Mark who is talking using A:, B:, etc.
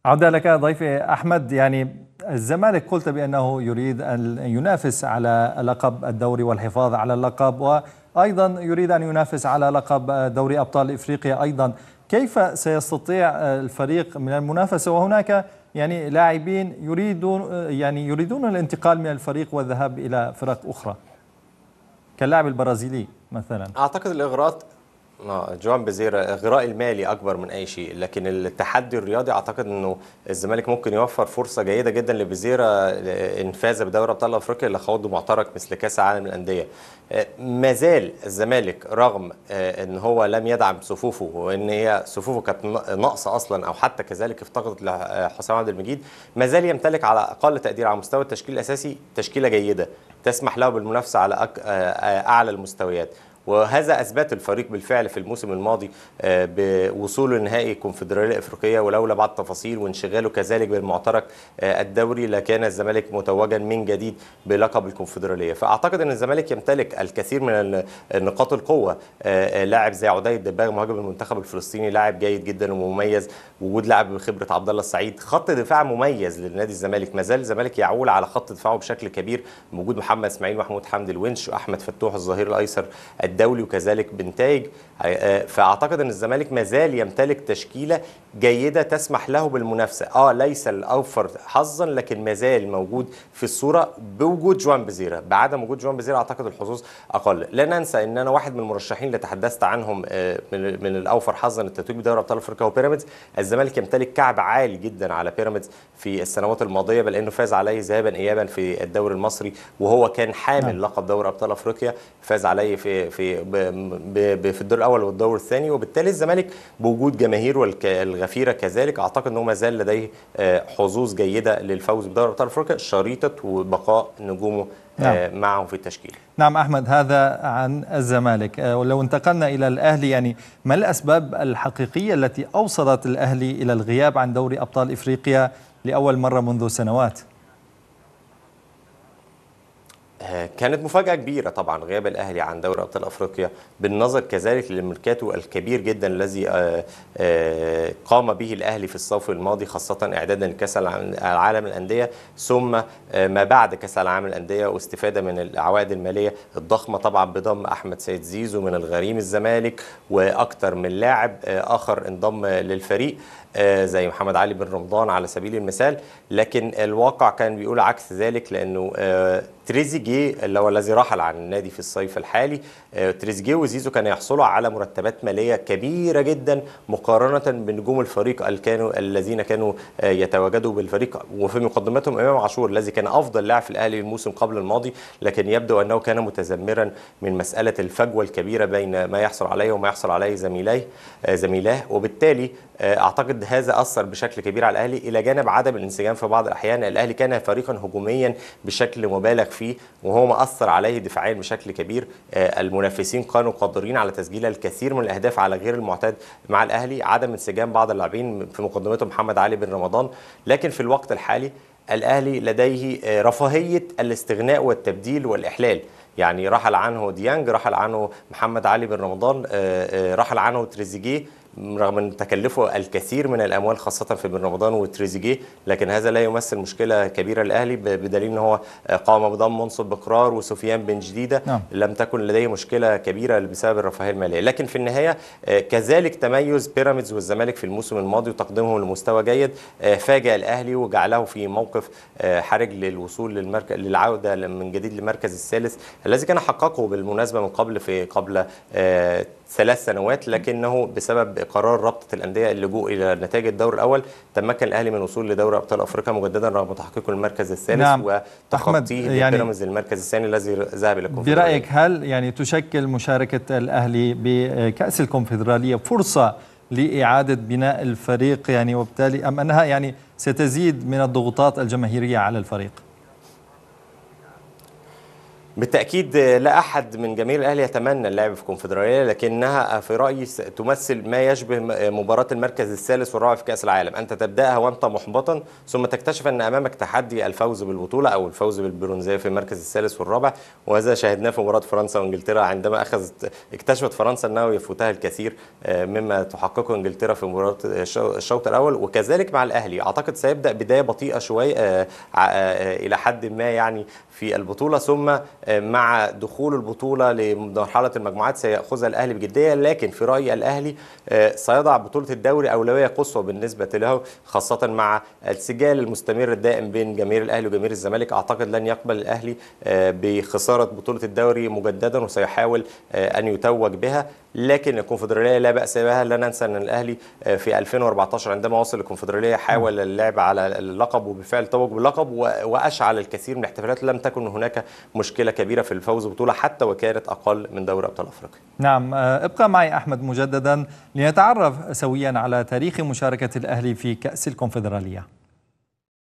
A: عودة لك ضيفي أحمد. يعني الزمالك قلت بأنه يريد أن ينافس على لقب الدوري والحفاظ على اللقب، وأيضا يريد أن ينافس على لقب دوري أبطال إفريقيا أيضا. كيف سيستطيع الفريق من المنافسة وهناك يعني لاعبين يريدون الانتقال من الفريق والذهاب إلى فرق أخرى كاللاعب البرازيلي مثلا؟
B: اعتقد الاغراء جوان بيزيرا اغراء المالي اكبر من اي شيء، لكن التحدي الرياضي اعتقد انه الزمالك ممكن يوفر فرصه جيده جدا لبيزيرا ان فاز بدوري ابطال افريقيا اللي خوضه معترك مثل كاس العالم للانديه. ما زال الزمالك رغم ان هو لم يدعم صفوفه وان هي صفوفه كانت ناقصه اصلا او حتى كذلك افتقدت لحسام عبد المجيد، ما زال يمتلك على اقل تقدير على مستوى التشكيل الاساسي تشكيله جيده تسمح له بالمنافسه على اعلى المستويات. وهذا اثبت الفريق بالفعل في الموسم الماضي بوصوله لنهائي الكونفدراليه الافريقيه، ولولا بعض التفاصيل وانشغاله كذلك بالمعترك الدوري لكان الزمالك متوجا من جديد بلقب الكونفدراليه. فاعتقد ان الزمالك يمتلك الكثير من نقاط القوه. لاعب زي عدي الدباغ مهاجم المنتخب الفلسطيني لاعب جيد جدا ومميز، وجود لاعب بخبره عبد الله السعيد، خط دفاع مميز للنادي الزمالك. ما زال الزمالك يعول على خط دفاعه بشكل كبير بوجود محمد اسماعيل محمود حمدي الونش واحمد فتوح الظهير الايسر الدولي وكذلك بنتايج. فاعتقد ان الزمالك ما زال يمتلك تشكيله جيده تسمح له بالمنافسه، ليس الاوفر حظا لكن ما زال موجود في الصوره بوجود جوان بيزيرا. بعدم وجود جوان بيزيرا اعتقد الحظوظ اقل. لا ننسى ان انا واحد من المرشحين اللي تحدثت عنهم من الاوفر حظا التتويج بدوري ابطال افريقيا هو بيراميدز. الزمالك يمتلك كعب عالي جدا على بيراميدز في السنوات الماضيه، بل انه فاز عليه ذهابا ايابا في الدوري المصري وهو كان حامل لقب دوري ابطال افريقيا، فاز عليه في الدور الاول والدور الثاني. وبالتالي الزمالك بوجود جماهيره الغفيره كذلك اعتقد انه ما زال لديه حظوظ جيده للفوز بدوري ابطال افريقيا شريطه وبقاء نجومه معه في التشكيل.
A: نعم أحمد، هذا عن الزمالك. ولو انتقلنا إلى الأهلي، يعني ما الأسباب الحقيقية التي أوصلت الأهلي إلى الغياب عن دوري أبطال إفريقيا لأول مرة منذ سنوات؟
B: كانت مفاجأة كبيرة طبعا غياب الأهلي عن دوري أبطال أفريقيا، بالنظر كذلك للميركاتو الكبير جدا الذي قام به الأهلي في الصيف الماضي، خاصة إعدادا لكأس العالم للأندية ثم ما بعد كأس العالم للأندية، واستفادة من العوائد المالية الضخمة طبعا بضم أحمد سيد زيزو من الغريم الزمالك وأكثر من لاعب آخر انضم للفريق زي محمد علي بن رمضان على سبيل المثال. لكن الواقع كان بيقول عكس ذلك، لأنه تريزيجيه اللي هو الذي رحل عن النادي في الصيف الحالي، تريزيجيه وزيزو كانوا يحصلوا على مرتبات ماليه كبيره جدا مقارنه بنجوم الفريق الذين كانوا يتواجدوا بالفريق، وفي مقدمتهم امام عاشور الذي كان افضل لاعب في الاهلي الموسم قبل الماضي، لكن يبدو انه كان متذمرا من مساله الفجوه الكبيره بين ما يحصل عليه وما يحصل عليه زميلاه. وبالتالي اعتقد هذا اثر بشكل كبير على الاهلي، الى جانب عدم الانسجام في بعض الاحيان. الاهلي كان فريقا هجوميا بشكل مبالغ فيه وهو ما اثر عليه دفاعيا بشكل كبير. المنافسين كانوا قادرين على تسجيل الكثير من الاهداف على غير المعتاد مع الاهلي، عدم انسجام بعض اللاعبين في مقدمتهم محمد علي بن رمضان. لكن في الوقت الحالي الاهلي لديه رفاهيه الاستغناء والتبديل والاحلال، يعني رحل عنه ديانج، رحل عنه محمد علي بن رمضان، رحل عنه تريزيجيه رغم ان تكلفه الكثير من الاموال خاصه في بن رمضان وتريزيجيه، لكن هذا لا يمثل مشكله كبيره للاهلي بدليل ان هو قام بضم منصف بقرار وسفيان بن جديده. لم تكن لديه مشكله كبيره بسبب الرفاهيه الماليه. لكن في النهايه كذلك تميز بيراميدز والزمالك في الموسم الماضي وتقديمهم لمستوى جيد فاجأ الاهلي وجعله في موقف حرج للوصول للعوده من جديد للمركز الثالث الذي كان حققه بالمناسبه من قبل 3 سنوات، لكنه بسبب قرار رابطه الانديه اللجوء الى نتائج الدور الاول تمكن الاهلي من الوصول لدوري ابطال افريقيا مجددا رغم تحقيقه المركز الثالث وتخطيه لبيراميدز المركز الثاني الذي ذهب الى الكونفدراليه.
A: برايك هل يعني تشكل مشاركه الاهلي بكاس الكونفدراليه فرصه لاعاده بناء الفريق يعني وبالتالي ام انها يعني ستزيد من الضغوطات الجماهيريه على الفريق؟
B: بالتأكيد لا أحد من جماهير الأهلي يتمنى اللعب في كونفدرالية، لكنها في رأيي تمثل ما يشبه مباراة المركز الثالث والرابع في كأس العالم. أنت تبدأها وأنت محبطا، ثم تكتشف أن أمامك تحدي الفوز بالبطولة أو الفوز بالبرونزية في المركز الثالث والرابع، وهذا شاهدناه في مباراة فرنسا وإنجلترا عندما اكتشفت فرنسا أنه يفوتها الكثير مما تحققه إنجلترا في مباراة الشوط الأول. وكذلك مع الأهلي، أعتقد سيبدأ بداية بطيئة شوية إلى حد ما يعني في البطولة، ثم مع دخول البطولة لمرحلة المجموعات سيأخذها الأهلي بجدية. لكن في رأيي الأهلي سيضع بطولة الدوري أولوية قصوى بالنسبة له، خاصة مع السجال المستمر الدائم بين جماهير الأهلي وجماهير الزمالك. أعتقد لن يقبل الأهلي بخسارة بطولة الدوري مجددا، وسيحاول أن يتوج بها. لكن الكونفدرالية لا بأس بها. لا ننسى أن الأهلي في 2014 عندما وصل الكونفدرالية حاول اللعب على اللقب، وبالفعل توج باللقب وأشعل الكثير من الاحتفالات. لم تكن هناك مشكلة كبيرة في الفوز ببطولة حتى وكانت أقل من دوري أبطال أفريقيا.
A: نعم، ابقى معي أحمد مجددا لنتعرف سويا على تاريخ مشاركة الأهلي في كأس الكونفدرالية.